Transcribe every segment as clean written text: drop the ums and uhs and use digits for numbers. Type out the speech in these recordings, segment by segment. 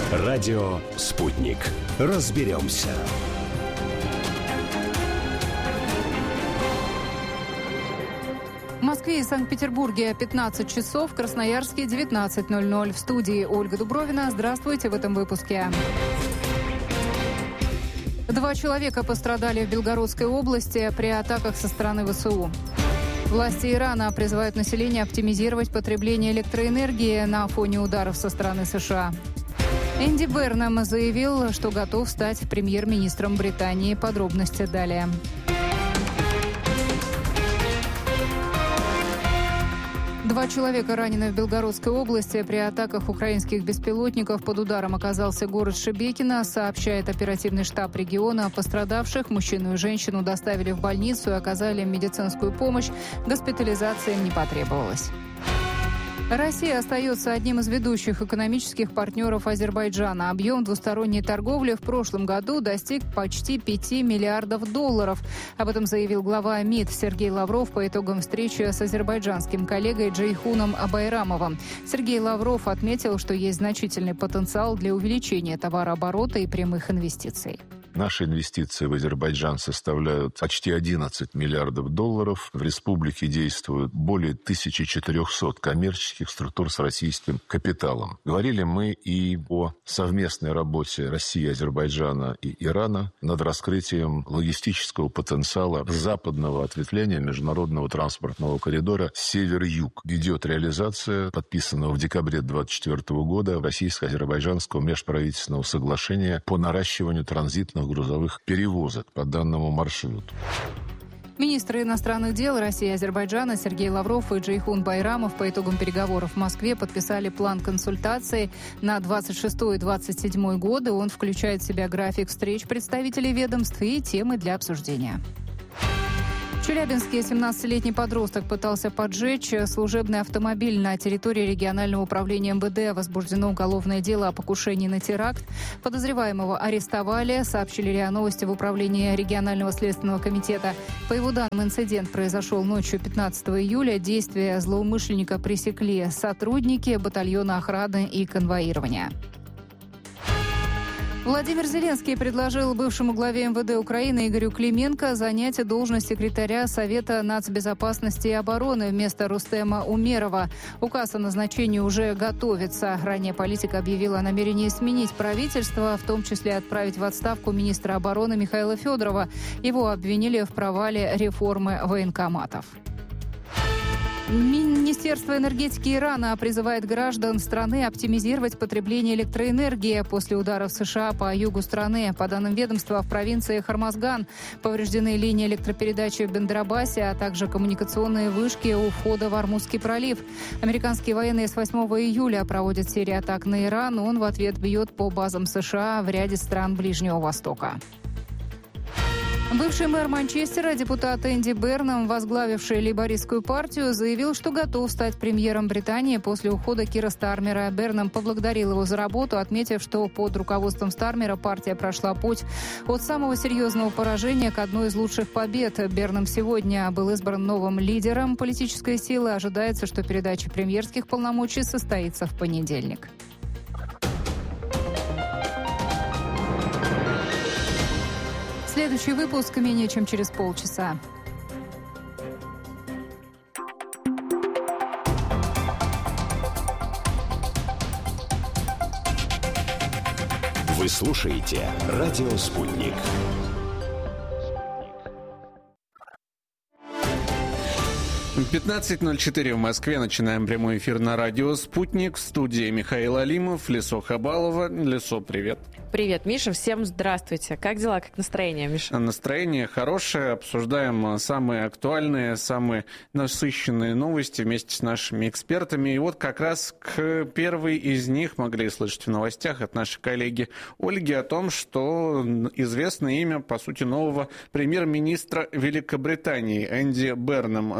Радио «Спутник». Разберемся. В Москве и Санкт-Петербурге 15 часов, в Красноярске 19:00. В студии Ольга Дубровина. Здравствуйте в этом выпуске. 2 человека пострадали в Белгородской области при атаках со стороны ВСУ. Власти Ирана призывают население оптимизировать потребление электроэнергии на фоне ударов со стороны США. Энди Бернам заявил, что готов стать премьер-министром Британии. Подробности далее. Два человека ранены в Белгородской области. При атаках украинских беспилотников под ударом оказался город Шебекино, сообщает оперативный штаб региона. Пострадавших, мужчину и женщину, доставили в больницу и оказали им медицинскую помощь. Госпитализация не потребовалась. Россия остается одним из ведущих экономических партнеров Азербайджана. Объем двусторонней торговли в прошлом году достиг почти $5 миллиардов. Об этом заявил глава МИД Сергей Лавров по итогам встречи с азербайджанским коллегой Джейхуном Байрамовым. Сергей Лавров отметил, что есть значительный потенциал для увеличения товарооборота и прямых инвестиций. Наши инвестиции в Азербайджан составляют почти $11 миллиардов. В республике действуют более 1400 коммерческих структур с российским капиталом. Говорили мы и о совместной работе России, Азербайджана и Ирана над раскрытием логистического потенциала западного ответвления международного транспортного коридора север-юг. Идет реализация подписанного в декабре 2024 года российско-азербайджанского межправительственного соглашения по наращиванию транзитных грузовых перевозок по данному маршруту. Министры иностранных дел России и Азербайджана Сергей Лавров и Джейхун Байрамов по итогам переговоров в Москве подписали план консультаций на 26 и 27 годы. Он включает в себя график встреч представителей ведомств и темы для обсуждения. В Челябинске 17-летний подросток пытался поджечь служебный автомобиль на территории регионального управления МВД. Возбуждено уголовное дело о покушении на теракт. Подозреваемого арестовали, сообщили РИА Новости в управлении регионального следственного комитета. По его данным, инцидент произошел ночью 15 июля. Действия злоумышленника пресекли сотрудники батальона охраны и конвоирования. Владимир Зеленский предложил бывшему главе МВД Украины Игорю Клименко занять должность секретаря Совета нацбезопасности и обороны вместо Рустема Умерова. Указ о назначении уже готовится. Ранее политик объявил о намерении сменить правительство, в том числе отправить в отставку министра обороны Михаила Федорова. Его обвинили в провале реформы военкоматов. Министерство энергетики Ирана призывает граждан страны оптимизировать потребление электроэнергии после ударов США по югу страны. По данным ведомства, в провинции Хормазган повреждены линии электропередачи в Бендрабасе, а также коммуникационные вышки у входа в Ормузский пролив. Американские военные с 8 июля проводят серию атак на Иран. Он в ответ бьет по базам США в ряде стран Ближнего Востока. Бывший мэр Манчестера, депутат Энди Бернам, возглавивший лейбористскую партию, заявил, что готов стать премьером Британии после ухода Кира Стармера. Бернам поблагодарил его за работу, отметив, что под руководством Стармера партия прошла путь от самого серьезного поражения к одной из лучших побед. Бернам сегодня был избран новым лидером политической силы. Ожидается, что передача премьерских полномочий состоится в понедельник. Следующий выпуск менее чем через полчаса. Вы слушаете «Радио Спутник». В 15:04 в Москве начинаем прямой эфир на радио «Спутник». В студии Михаил Алимов, Лесо Хабалова. Лесо, привет. Привет, Миша. Всем здравствуйте. Как дела, как настроение, Миша? Настроение хорошее. Обсуждаем самые актуальные, самые насыщенные новости вместе с нашими экспертами. И вот как раз к первой из них могли слышать в новостях от нашей коллеги Ольги о том, что известное имя, по сути, нового премьер-министра Великобритании Энди Бернам займет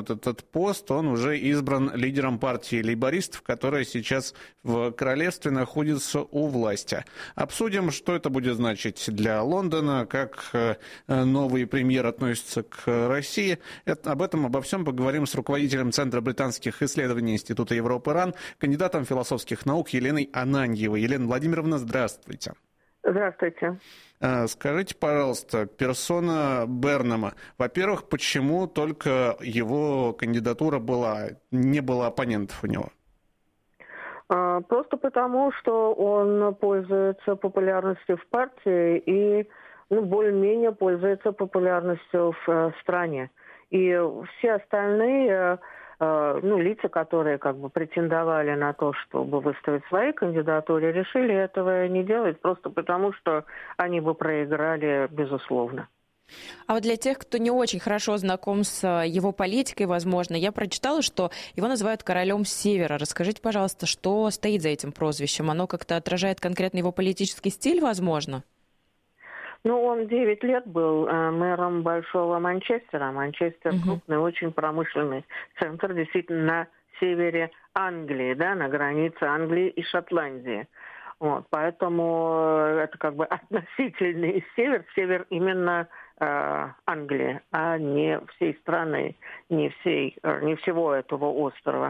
займет этот пост, он уже избран лидером партии лейбористов, которая сейчас в королевстве находится у власти. Обсудим, что это будет значить для Лондона, как новый премьер относится к России. Обо всем поговорим с руководителем Центра британских исследований Института Европы-РАН, кандидатом философских наук Еленой Ананьевой. Елена Владимировна, здравствуйте. Здравствуйте. Скажите, пожалуйста, персона Бернама. Во-первых, почему только его кандидатура не было оппонентов у него? Просто потому, что он пользуется популярностью в партии и более-менее пользуется популярностью в стране. И все остальные лица, которые претендовали на то, чтобы выставить свои кандидатуры, решили этого не делать просто потому, что они бы проиграли, безусловно. А вот для тех, кто не очень хорошо знаком с его политикой, возможно, я прочитала, что его называют королем Севера. Расскажите, пожалуйста, что стоит за этим прозвищем? Оно как-то отражает конкретно его политический стиль, возможно? Он 9 лет был мэром Большого Манчестера. Манчестер крупный, очень промышленный центр, действительно на севере Англии, на границе Англии и Шотландии. Поэтому это относительный север именно Англии, а не всей страны, не всего этого острова.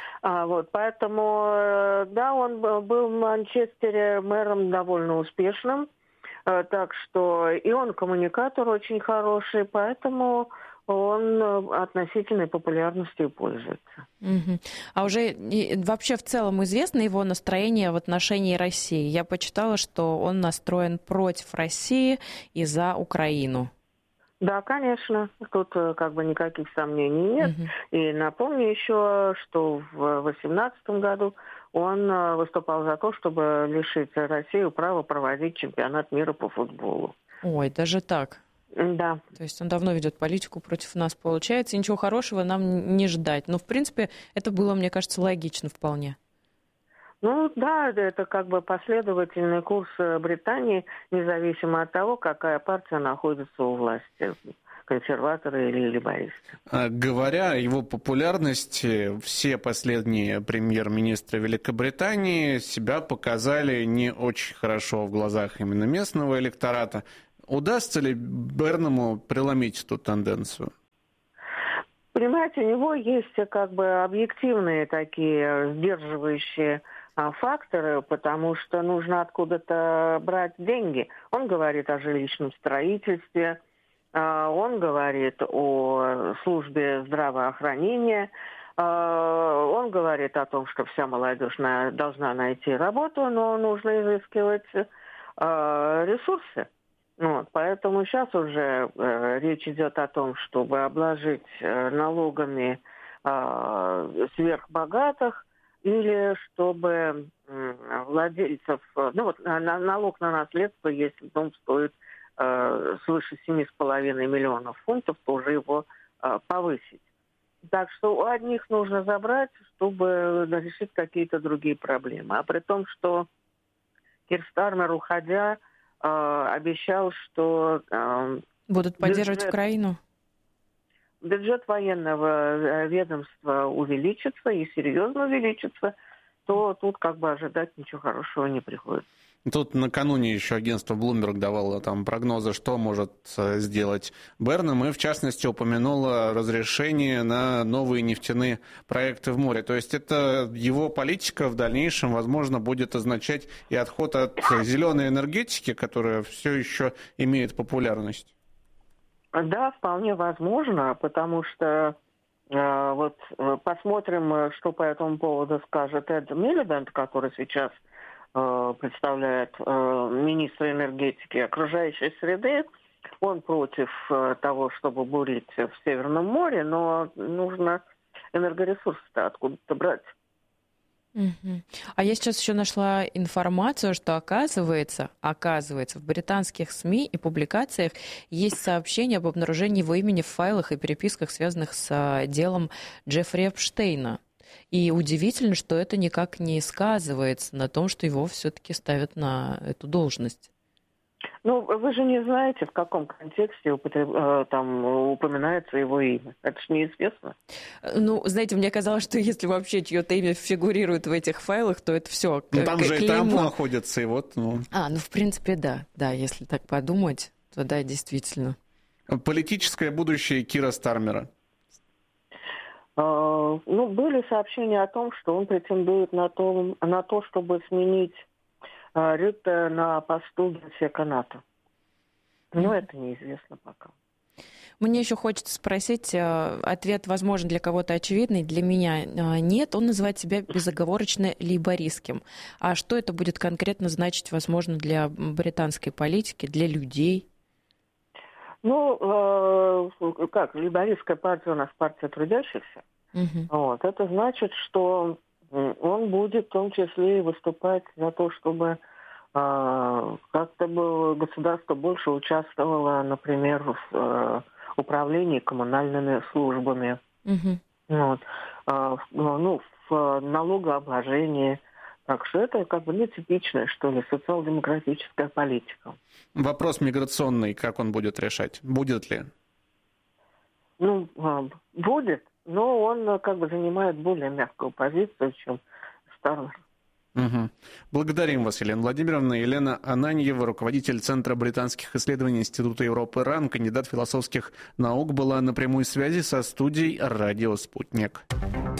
Поэтому, он был в Манчестере мэром довольно успешным. Так что и он коммуникатор очень хороший, поэтому он относительной популярностью пользуется. А уже вообще в целом известно его настроение в отношении России? Я почитала, что он настроен против России и за Украину. Да, конечно, тут никаких сомнений нет. И напомню еще, что в 2018 году он выступал за то, чтобы лишить Россию права проводить чемпионат мира по футболу. Ой, даже так? Да. То есть он давно ведет политику против нас, получается, и ничего хорошего нам не ждать. Но, в принципе, это было, мне кажется, логично вполне. Это последовательный курс Британии, независимо от того, какая партия находится у власти. Консерваторы или лейбористы. Говоря о его популярности, все последние премьер-министры Великобритании себя показали не очень хорошо в глазах именно местного электората. Удастся ли Бернаму преломить эту тенденцию? Понимаете, у него есть объективные такие сдерживающие факторы, потому что нужно откуда-то брать деньги. Он говорит о жилищном строительстве, он говорит о службе здравоохранения, он говорит о том, что вся молодежь должна найти работу, но нужно изыскивать ресурсы. Поэтому сейчас уже речь идет о том, чтобы обложить налогами сверхбогатых или чтобы владельцев... налог на наследство, если дом стоит свыше 7,5 миллионов фунтов, то уже его повысить. Так что у одних нужно забрать, чтобы решить какие-то другие проблемы. А при том, что Кир Стармер, уходя, обещал, что... Будут поддерживать Украину? Бюджет военного ведомства увеличится и серьезно увеличится, то тут ожидать ничего хорошего не приходится. Тут накануне еще агентство Bloomberg давало прогнозы, что может сделать Бернам, и в частности упомянуло разрешение на новые нефтяные проекты в море. То есть это его политика в дальнейшем, возможно, будет означать и отход от зеленой энергетики, которая все еще имеет популярность. Да, вполне возможно, потому что посмотрим, что по этому поводу скажет Эд Милибанд, который сейчас представляет министра энергетики и окружающей среды. Он против того, чтобы бурить в Северном море, но нужно энергоресурсы-то откуда-то брать. А я сейчас еще нашла информацию, что оказывается, в британских СМИ и публикациях есть сообщение об обнаружении его имени в файлах и переписках, связанных с делом Джеффри Эпштейна. И удивительно, что это никак не сказывается на том, что его все-таки ставят на эту должность. Ну, вы же не знаете, в каком контексте там упоминается его имя. Это же неизвестно. Ну, знаете, мне казалось, что если вообще чье-то имя фигурирует в этих файлах, то это все. Ну, там же и Трамп находится, и вот... Ну, в принципе, да. Да, если так подумать, то да, действительно. Политическое будущее Кира Стармера. Были сообщения о том, что он претендует на то, чтобы сменить Рютте на посту генсека НАТО. Но это неизвестно пока. Мне еще хочется спросить, ответ, возможно, для кого-то очевидный, для меня нет. Он называет себя безоговорочно лейбористским. А что это будет конкретно значить, возможно, для британской политики, для людей? Лейбористская партия у нас партия трудящихся. Вот. Это значит, что он будет в том числе и выступать за то, чтобы как-то бы государство больше участвовало, например, в управлении коммунальными службами, в налогообложении. Так что это как бы нетипичная, что ли, социал-демократическая политика. Вопрос миграционный, как он будет решать? Будет ли? Будет, но он как бы занимает более мягкую позицию, чем Стармер. Благодарим вас, Елена Владимировна. Елена Ананьева, руководитель Центра британских исследований Института Европы РАН, кандидат философских наук, была на прямой связи со студией «Радио Спутник».